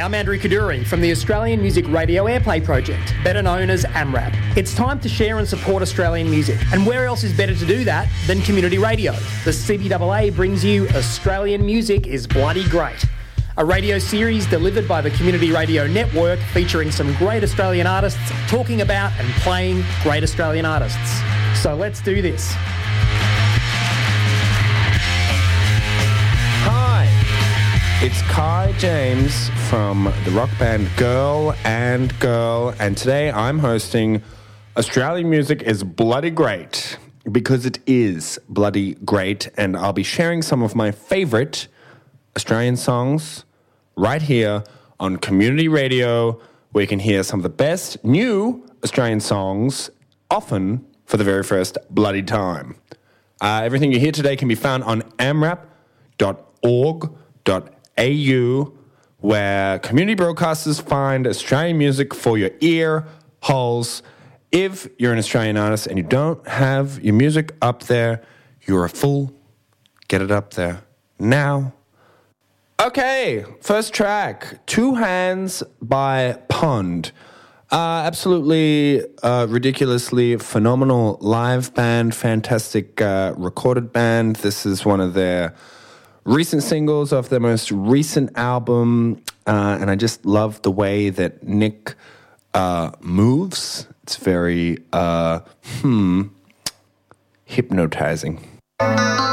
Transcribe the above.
I'm Andrew Kaduri from the Australian Music Radio Airplay Project, better known as AMRAP. It's time to share and support Australian music, and where else is better to do that than community radio? The CBAA brings you Australian Music is Bloody Great, a radio series delivered by the Community Radio Network featuring some great Australian artists talking about and playing great Australian artists. So let's do this. It's Kai James from the rock band Girl and today I'm hosting Australian Music is Bloody Great, because it is bloody great, and I'll be sharing some of my favourite Australian songs right here on Community Radio, where you can hear some of the best new Australian songs, often for the very first bloody time. Everything you hear today can be found on amrap.org.au, where community broadcasters find Australian music for your ear holes. If you're an Australian artist and you don't have your music up there, you're a fool. Get it up there now. Okay, first track, Two Hands by Pond. Absolutely ridiculously phenomenal live band, fantastic recorded band. This is one of their recent singles off their most recent album, and I just love the way that Nick moves. It's very hypnotizing.